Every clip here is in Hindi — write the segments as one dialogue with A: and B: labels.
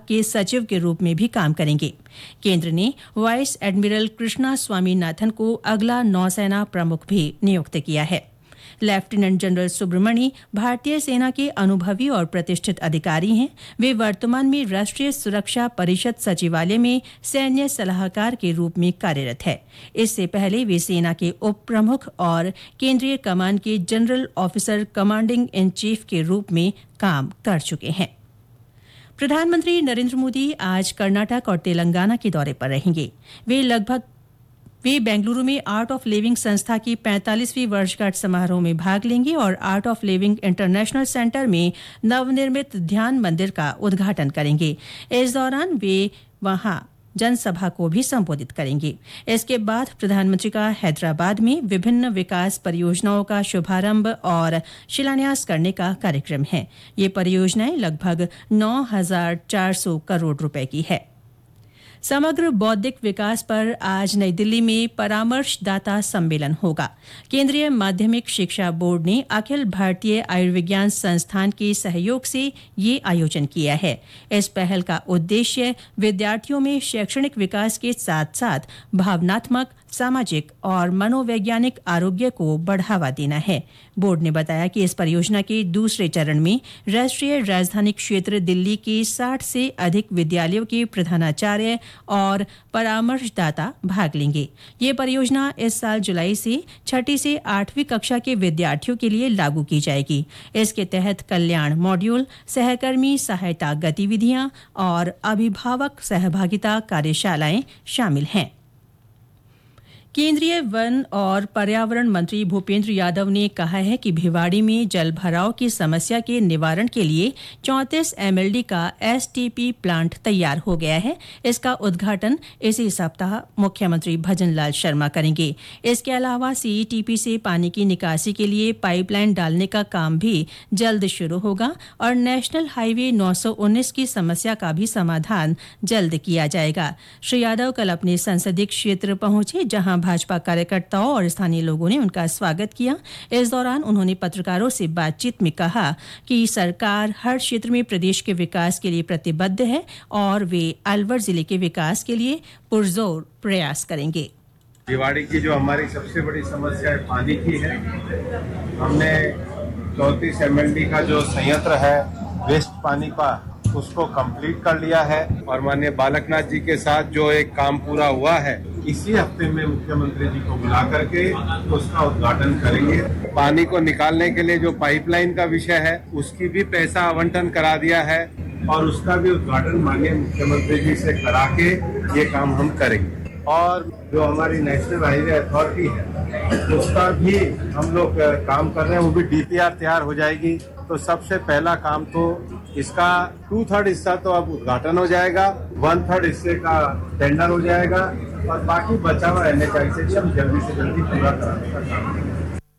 A: के सचिव के रूप में भी काम करेंगे। केंद्र ने वाइस एडमिरल कृष्णा स्वामीनाथन को अगला नौसेना प्रमुख भी नियुक्त किया है। लेफ्टिनेंट जनरल सुब्रमणी भारतीय सेना के अनुभवी और प्रतिष्ठित अधिकारी हैं। वे वर्तमान में राष्ट्रीय सुरक्षा परिषद सचिवालय में सैन्य सलाहकार के रूप में कार्यरत है। इससे पहले वे सेना के उप प्रमुख और केंद्रीय कमान के general officer commanding in chief के रूप में काम कर चुके हैं। प्रधानमंत्री नरेंद्र मोदी आज कर्नाटक और तेलंगाना के दौरे पर रहेंगे। वे बेंगलुरु में आर्ट ऑफ लिविंग संस्था की 45वीं वर्षगांठ समारोह में भाग लेंगे और art of living international centre में नवनिर्मित ध्यान मंदिर का उद्घाटन करेंगे। इस दौरान वे वहां जनसभा को भी संबोधित करेंगे। इसके बाद प्रधानमंत्री का हैदराबाद में विभिन्न विकास परियोजनाओं का शुभारंभ और शिलान्यास करने का कार्यक्रम है। ये परियोजनाएं लगभग 9,400 करोड़ रुपए की है। समग्र बौद्धिक विकास पर आज नई दिल्ली में परामर्शदाता सम्मेलन होगा। केंद्रीय माध्यमिक शिक्षा बोर्ड ने अखिल भारतीय आयुर्विज्ञान संस्थान के सहयोग से ये आयोजन किया है। इस पहल का उद्देश्य विद्यार्थियों में शैक्षणिक विकास के साथ साथ भावनात्मक, सामाजिक और मनोवैज्ञानिक आरोग्य को बढ़ावा देना है। बोर्ड ने बताया कि इस परियोजना के दूसरे चरण में राष्ट्रीय राजधानी क्षेत्र दिल्ली के 60 से अधिक विद्यालयों के प्रधानाचार्य और परामर्शदाता भाग लेंगे। ये परियोजना इस साल जुलाई से 6ठी से 8वीं कक्षा के विद्यार्थियों के लिए लागू की जाएगी। इसके तहत कल्याण मॉड्यूल, सहकर्मी सहायता गतिविधियां और अभिभावक सहभागिता कार्यशालाएं शामिल हैं। केंद्रीय वन और पर्यावरण मंत्री भूपेंद्र यादव ने कहा है कि भिवाड़ी में जल भराव की समस्या के निवारण के लिए 34 एमएलडी का एसटीपी प्लांट तैयार हो गया है। इसका उद्घाटन इसी सप्ताह मुख्यमंत्री भजनलाल शर्मा करेंगे। इसके अलावा सीईटीपी से पानी की निकासी के लिए पाइपलाइन डालने का काम भी जल्द शुरू होगा और नेशनल हाईवे 919 की समस्या का भी समाधान जल्द किया जाएगा। श्री यादव कल अपने संसदीय क्षेत्र पहुंचे, जहां भाजपा कार्यकर्ताओं और स्थानीय लोगों ने उनका स्वागत किया। इस दौरान उन्होंने पत्रकारों से बातचीत में कहा कि सरकार हर क्षेत्र में प्रदेश के विकास के लिए प्रतिबद्ध है और वे अलवर जिले के विकास के लिए पुरजोर प्रयास करेंगे।
B: भिवाड़ी की जो हमारी सबसे बड़ी समस्या है पानी की है। हमने 34 एमएलडी का जो संयंत्र है वेस्ट पानी का उसको कंप्लीट कर लिया है और माननीय बालकनाथ जी के साथ जो एक काम पूरा हुआ है इसी हफ्ते में मुख्यमंत्री जी को बुला करके उसका उद्घाटन करेंगे। पानी को निकालने के लिए जो पाइपलाइन का विषय है उसकी भी पैसा आवंटन करा दिया है और उसका भी उद्घाटन माननीय मुख्यमंत्री जी से करा के ये काम हम करेंगे। और जो हमारी नेशनल हाईवे अथॉरिटी है उसका भी हम लोग काम कर रहे हैं, वो भी डीपीआर तैयार हो जाएगी। तो सबसे पहला काम तो इसका 2/3 हिस्सा तो अब उद्घाटन हो जाएगा, 1/3 हिस्से का टेंडर हो जाएगा और बाकी बचा हुआ एनएचआई से भी हम जल्दी से जल्दी पूरा कराने का काम करेंगे।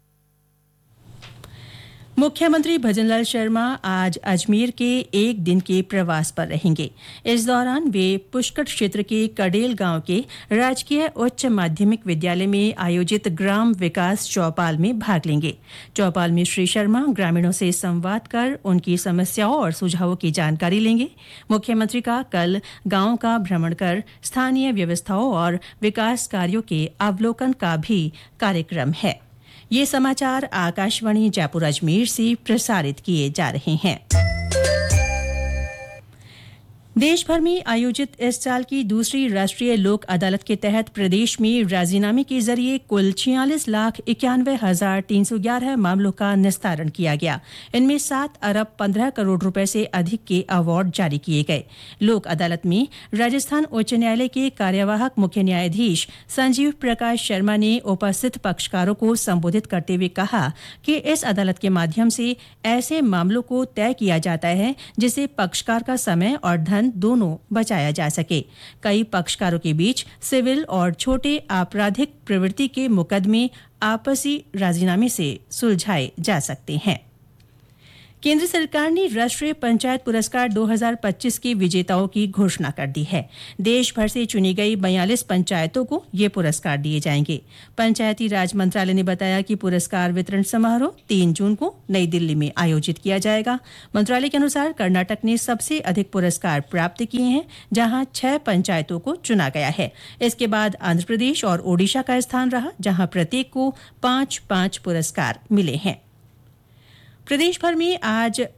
A: मुख्यमंत्री भजनलाल शर्मा आज अजमेर के एक दिन के प्रवास पर रहेंगे। इस दौरान वे पुष्कर क्षेत्र के कडेल गांव के राजकीय उच्च माध्यमिक विद्यालय में आयोजित ग्राम विकास चौपाल में भाग लेंगे। चौपाल में श्री शर्मा ग्रामीणों से संवाद कर उनकी समस्याओं और सुझावों की जानकारी लेंगे। मुख्यमंत्री का कल गांव का भ्रमण कर स्थानीय व्यवस्थाओं और विकास कार्यों के अवलोकन का भी कार्यक्रम है। ये समाचार आकाशवाणी जयपुर अजमेर से प्रसारित किए जा रहे हैं। देश भर में आयोजित इस साल की दूसरी राष्ट्रीय लोक अदालत के तहत प्रदेश में राजीनामे के जरिए कुल 46,91,311 मामलों का निस्तारण किया गया। इनमें 7 अरब 15 करोड़ रुपए से अधिक के अवार्ड जारी किए गए। लोक अदालत में राजस्थान उच्च न्यायालय के कार्यवाहक मुख्य न्यायाधीश संजीव प्रकाश शर्मा ने उपस्थित पक्षकारों को संबोधित करते हुए कहा कि इस अदालत के माध्यम से ऐसे मामलों को तय किया जाता है जिससे पक्षकार का समय और धन दोनों बचाया जा सके। कई पक्षकारों के बीच सिविल और छोटे आपराधिक प्रवृत्ति के मुकदमे आपसी राजीनामे से सुलझाए जा सकते हैं। केंद्र सरकार ने राष्ट्रीय पंचायत पुरस्कार 2025 के विजेताओं की घोषणा कर दी है। देश भर से चुनी गई 42 पंचायतों को ये पुरस्कार दिए जाएंगे। पंचायती राज मंत्रालय ने बताया कि पुरस्कार वितरण समारोह 3 जून को नई दिल्ली में आयोजित किया जाएगा। मंत्रालय के अनुसार कर्नाटक ने सबसे अधिक पुरस्कार प्राप्त किए हैं, जहां 6 पंचायतों को चुना गया है। इसके बाद आंध्र प्रदेश और ओडिशा का स्थान रहा, जहां प्रत्येक को 5-5 पुरस्कार मिले हैं। प्रदेश भर में आज